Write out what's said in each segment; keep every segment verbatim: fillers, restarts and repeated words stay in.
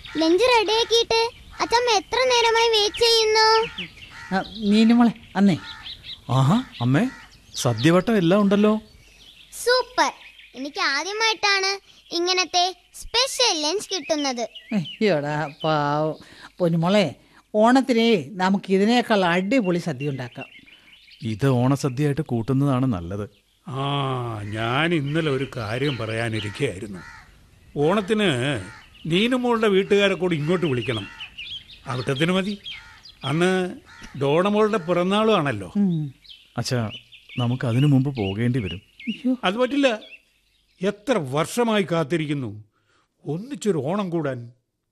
Lunch റെഡിയാക്കിയിട്ട് അച്ഛമ്മ എത്ര നേരമായി വെയിറ്റ് ചെയ്യുന്നു? നീനുമോളെ അന്നേ. ആഹാ അമ്മേ, സദ്യവട്ടം എല്ലാം ഉണ്ടല്ലോ. സൂപ്പർ. എനിക്ക് ആദ്യമായിട്ടാണ് ഇങ്ങനത്തെ സ്പെഷ്യൽ ലഞ്ച് കിട്ടുന്നത്. അയ്യോടാ പാവം പൊന്നുമോളെ, ഓണത്തിനേ നമുക്ക് ഇതിനേക്കാൾ അടിപൊളി സദ്യ ഉണ്ടാക്കാം. ഇത് ഓണസദ്യയായിട്ട് കൂട്ടുന്നതാണ് നല്ലത്. ആ ഞാൻ ഇന്നലെ ഒരു കാര്യം പറയാനിരിക്കുകയായിരുന്നു. ഓണത്തിന് നീനുമോളുടെ വീട്ടുകാരെ കൂടി ഇങ്ങോട്ട് വിളിക്കണം. അവിട്ടത്തിന് മതി. അന്ന് ഡോണമോളുടെ പിറന്നാളും ആണല്ലോ. അച്ഛാ, നമുക്ക് അതിനു മുമ്പ് പോകേണ്ടി വരും. അത് പറ്റില്ല. എത്ര വർഷമായി കാത്തിരിക്കുന്നു ഒന്നിച്ചൊരു ഓണം കൂടാൻ.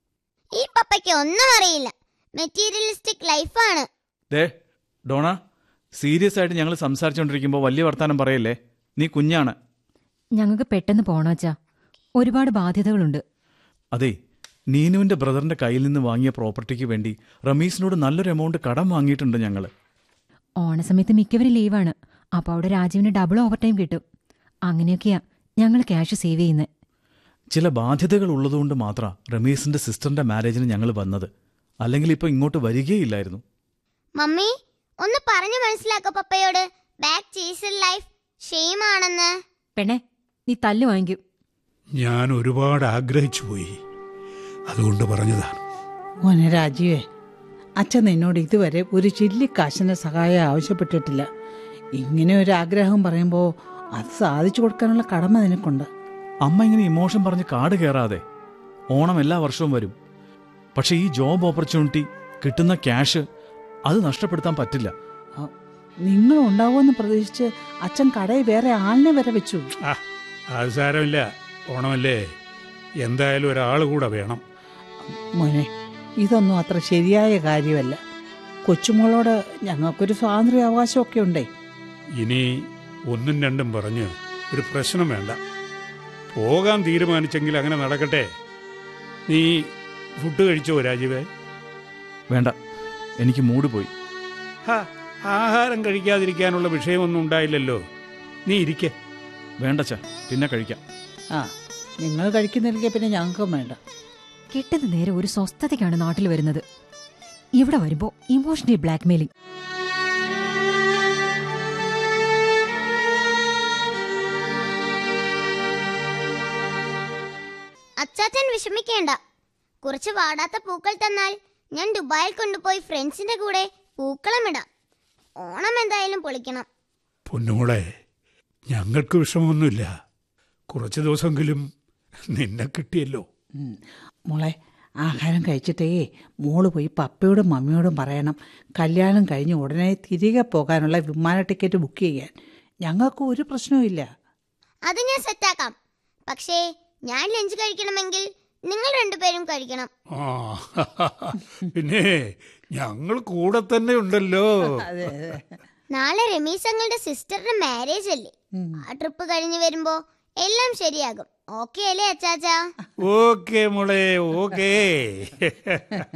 ഈ പപ്പയ്ക്ക് ഒന്നും അറിയില്ല. മെറ്റീരിയലിസ്റ്റിക് ലൈഫാണ്. ദേ ഡോണ, സീരിയസ് ആയിട്ട് ഞങ്ങൾ സംസാരിച്ചുകൊണ്ടിരിക്കുമ്പോൾ വലിയ വർത്താനം പറയല്ലേ. നീ കുഞ്ഞാണ്. ഞങ്ങൾക്ക് പെട്ടെന്ന് പോണോച്ചാ, ഒരുപാട് ബാധ്യതകളുണ്ട്. അതെ, നീനുവിന്റെ ബ്രദറിന്റെ കയ്യിൽ നിന്ന് വാങ്ങിയ പ്രോപ്പർട്ടിക്ക് വേണ്ടി റമീസിനോട് നല്ലൊരു എമൗണ്ട് കടം വാങ്ങിയിട്ടുണ്ട് ഞങ്ങൾ. ഓണസമയത്ത് മിക്കവരും ലീവാണ്. അപ്പോൾ അവിടെ രാജീവിന് ഡബിൾ ഓവർ ടൈം കിട്ടും. അങ്ങനെയൊക്കെയാ ഞങ്ങൾ ക്യാഷ് സേവ് ചെയ്യുന്നത്. ചില ബാധ്യതകൾ ഉള്ളതുകൊണ്ട് മാത്രം റമീസിന്റെ സിസ്റ്ററിന്റെ മാരേജിന് ഞങ്ങൾ വന്നത്. അല്ലെങ്കിൽ ഇപ്പൊ ഇങ്ങോട്ട് വരികയില്ലായിരുന്നു. മമ്മി ഒന്ന് പറഞ്ഞു മനസ്സിലാക്കോ പപ്പയോട്, ബാക്ക് ചേസർ ലൈഫ് ഷെയിം ആണെന്ന്. പെണ്ണെ, നീ തല്ലു വാങ്ങിക്കും. ഞാൻ ഒരുപാട് ആഗ്രഹിച്ചു പോയി, അതുകൊണ്ട് പറഞ്ഞതാണ്. മോനെ രാജീവേ, അച്ഛൻ നിന്നോട് ഇതുവരെ ഒരു ചില്ലിക്കാശിന്റെ സഹായം ആവശ്യപ്പെട്ടിട്ടില്ല. ഇങ്ങനെ ഒരു ആഗ്രഹം പറയുമ്പോൾ അത് സാധിച്ചു കൊടുക്കാനുള്ള കടമ നിനക്കുണ്ട്. അമ്മ ഇങ്ങനെ ഇമോഷൻ പറഞ്ഞ് കാട് കയറാതെ. ഓണം എല്ലാ വർഷവും വരും. പക്ഷെ ഈ ജോബ് ഓപ്പർച്യൂണിറ്റി, കിട്ടുന്ന ക്യാഷ്, അത് നഷ്ടപ്പെടുത്താൻ പറ്റില്ല. നിങ്ങൾ ഉണ്ടാവുമെന്ന് പ്രതീക്ഷിച്ച് അച്ഛൻ കടയിൽ വേറെ ആളിനെ വരെ വെച്ചു. ആ അത് സാരമില്ല, ഓണമല്ലേ, എന്തായാലും ഒരാൾ കൂടെ വേണം. മോനെ, ഇതൊന്നും അത്ര ശരിയായ കാര്യമല്ല. കൊച്ചുമോളോട് ഞങ്ങൾക്കൊരു സ്വാതന്ത്ര്യ അവകാശമൊക്കെ ഉണ്ടേ. ഇനി ഒന്നും രണ്ടും പറഞ്ഞ് ഒരു പ്രശ്നം വേണ്ട. പോകാൻ തീരുമാനിച്ചെങ്കിൽ അങ്ങനെ നടക്കട്ടെ. നീ ഫുഡ് കഴിച്ചോ രാജീവേ? വേണ്ട, എനിക്ക് മൂഡ് പോയി. ഹാ, ആഹാരം കഴിക്കാതിരിക്കാനുള്ള വിഷയമൊന്നും ഉണ്ടായില്ലല്ലോ. നീ ഇരിക്കേ. വേണ്ടച്ചാ, പിന്നെ കഴിക്കാം. ആ, നിങ്ങൾ കഴിക്കുന്നില്ലെങ്കിൽ പിന്നെ ഞങ്ങൾക്കും വേണ്ട. കിട്ടുന്ന നേരെ ഒരു സ്വസ്ഥതയ്ക്കാണ് നാട്ടിൽ വരുന്നത്. ഇവിടെ വരുമ്പോൾ ഇമോഷണൽ ബ്ലാക്ക്മെയിലിംഗ്. അച്ചാച്ചൻ വിഷമിക്കേണ്ട. കുറച്ച് വാടാത്ത പൂക്കൾ തന്നാൽ ഞാൻ ദുബായിൽ കൊണ്ടുപോയി ഫ്രണ്ട്സിന്റെ കൂടെ പൂക്കളമിടാം. ഓണം എന്തായാലും പൊളിക്കണം. പൊന്നുമോളെ, ഞങ്ങൾക്ക് വിഷമമൊന്നുമില്ല. കുറച്ച് ദിവസമെങ്കിലും നിന്നെ കിട്ടിയല്ലോ. മോളെ, ആഹാരം കഴിച്ചിട്ടേ മോള് പോയി പപ്പയോടും മമ്മിയോടും പറയണം കല്യാണം കഴിഞ്ഞ് ഉടനെ തിരികെ പോകാനുള്ള വിമാന ടിക്കറ്റ് ബുക്ക് ചെയ്യാൻ. ഞങ്ങൾക്ക് ഒരു പ്രശ്നവുമില്ല. അത് ഞാൻ സെറ്റാക്കാം. പക്ഷേ ഞാൻ ലഞ്ച് കഴിക്കണമെങ്കിൽ നിങ്ങൾ രണ്ടുപേരും കഴിക്കണം. ആ പിന്നെ ഞങ്ങൾ കൂടെ തന്നെ ഉണ്ടല്ലോ. നാളെ രമീസ് അങ്ങളുടെ സിസ്റ്ററിന്റെ മാരേജ് അല്ലേ. ആ ട്രിപ്പ് കഴിഞ്ഞ് വരുമ്പോ എല്ലാം ശരിയാകും. ഓക്കെ അല്ലേ അച്ചാച്ചാ? ഓക്കെ മോളെ, ഓക്കേ.